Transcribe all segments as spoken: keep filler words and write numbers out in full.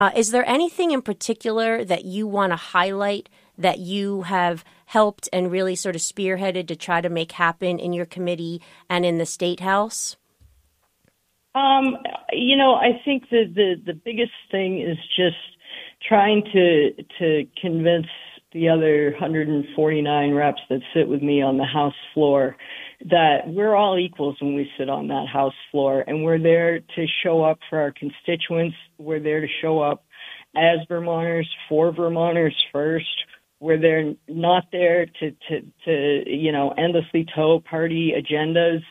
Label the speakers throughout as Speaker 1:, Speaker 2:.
Speaker 1: Uh, is there anything in particular that you want to highlight that you have helped and really sort of spearheaded to try to make happen in your committee and in the State House?
Speaker 2: Um, you know, I think that the, the biggest thing is just trying to to convince the other one hundred forty-nine reps that sit with me on the House floor that we're all equals when we sit on that House floor, and we're there to show up for our constituents. We're there to show up as Vermonters, for Vermonters first. We're there not there to, to, to you know, endlessly tow party agendas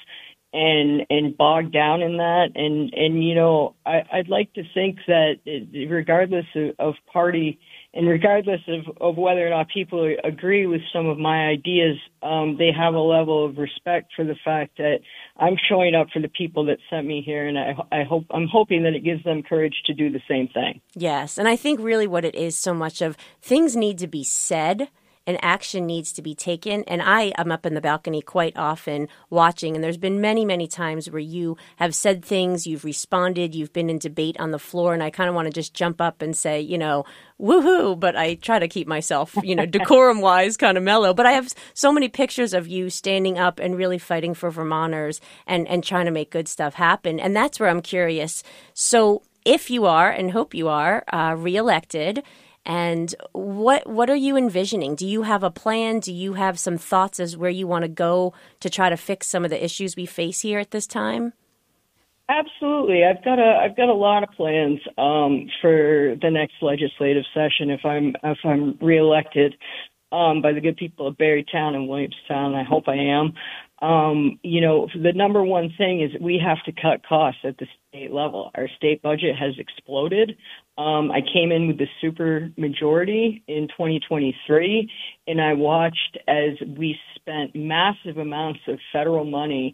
Speaker 2: and and bog down in that. And, and you know, I, I'd like to think that regardless of, of party and regardless of, of whether or not people agree with some of my ideas, um, they have a level of respect for the fact that I'm showing up for the people that sent me here, and I, I hope I'm hoping that it gives them courage to do the same thing.
Speaker 1: Yes, and I think really what it is so much of things need to be said and action needs to be taken. And I am up in the balcony quite often watching, and there's been many, many times where you have said things, you've responded, you've been in debate on the floor, and I kind of want to just jump up and say, you know, woohoo, but I try to keep myself, you know, decorum-wise kind of mellow. But I have so many pictures of you standing up and really fighting for Vermonters and, and trying to make good stuff happen. And that's where I'm curious. So if you are, and hope you are, uh, reelected, and what what are you envisioning? Do you have a plan? Do you have some thoughts as where you want to go to try to fix some of the issues we face here at this time?
Speaker 2: Absolutely. I've got a I've got a lot of plans um, for the next legislative session if I'm if I'm reelected um, by the good people of Barrytown and Williamstown. I hope I am. Um, you know, the number one thing is we have to cut costs at the state level. Our state budget has exploded. Um, I came in with the super majority in twenty twenty-three, and I watched as we spent massive amounts of federal money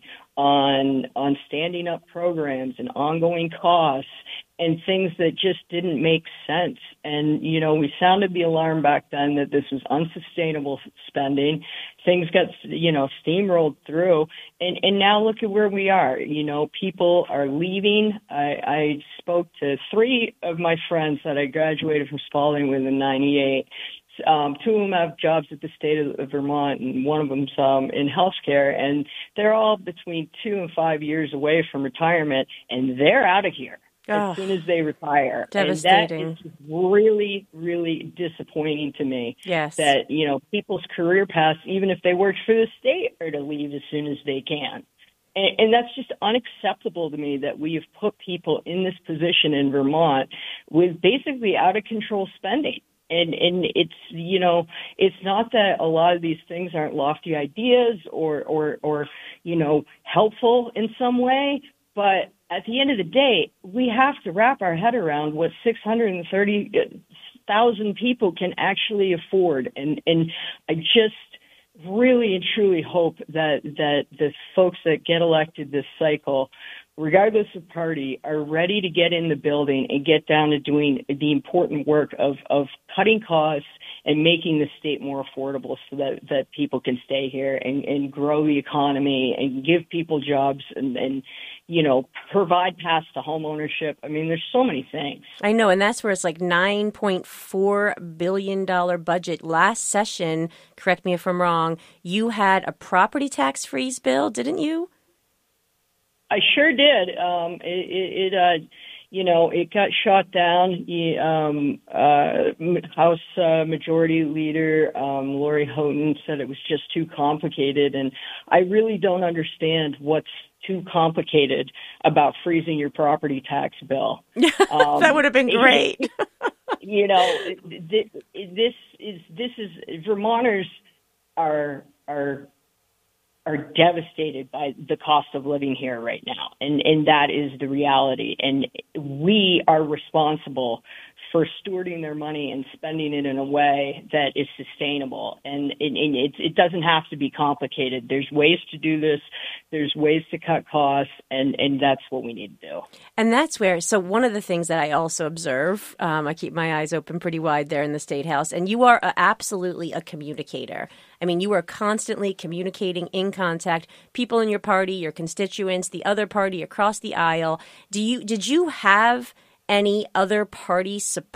Speaker 2: on on standing up programs and ongoing costs and things that just didn't make sense. And, you know, we sounded the alarm back then that this was unsustainable spending. Things got, you know, steamrolled through. And, and now look at where we are. You know, people are leaving. I, I spoke to three of my friends that I graduated from Spalding with in ninety-eight. Um, two of them have jobs at the state of Vermont, and one of them's um, in healthcare, and they're all between two and five years away from retirement, and they're out of here
Speaker 1: oh,
Speaker 2: as soon as they retire.
Speaker 1: Devastating.
Speaker 2: And that is really, really disappointing to me.
Speaker 1: Yes.
Speaker 2: That, you know, people's career paths, even if they worked for the state, are to leave as soon as they can. And, and that's just unacceptable to me that we have put people in this position in Vermont with basically out of control spending. And and it's, you know, it's not that a lot of these things aren't lofty ideas or, or, or, you know, helpful in some way, but at the end of the day, we have to wrap our head around what six hundred thirty thousand people can actually afford. And, and I just really and truly hope that, that the folks that get elected this cycle, regardless of party, are ready to get in the building and get down to doing the important work of, of cutting costs and making the state more affordable so that, that people can stay here and, and grow the economy and give people jobs and, and, you know, provide paths to home ownership. I mean, there's so many things.
Speaker 1: I know, and that's where it's like nine point four billion dollars budget. Last session, correct me if I'm wrong, you had a property tax freeze bill, didn't you?
Speaker 2: I sure did. Um, it, it, it uh, you know, it got shot down. The, um, uh, House uh, Majority Leader um, Lori Houghton said it was just too complicated, and I really don't understand what's too complicated about freezing your property tax bill.
Speaker 1: Um, that would have been great.
Speaker 2: You know, this is this is Vermonters are are. are devastated by the cost of living here right now. And, and that is the reality. And we are responsible for stewarding their money and spending it in a way that is sustainable. And, and, and it, it doesn't have to be complicated. There's ways to do this. There's ways to cut costs, and, and that's what we need to do.
Speaker 1: And that's where, so one of the things that I also observe, um, I keep my eyes open pretty wide there in the State House, and you are a, absolutely a communicator. I mean, you are constantly communicating, in contact, people in your party, your constituents, the other party across the aisle. Do you, did you have any other party support